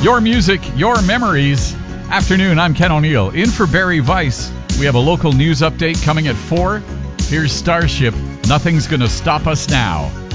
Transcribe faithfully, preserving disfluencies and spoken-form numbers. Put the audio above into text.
Your music, your memories. Afternoon, I'm Ken O'Neill. In for Barry Weiss. We have a local news update coming at four. Here's Starship. Nothing's gonna stop us now.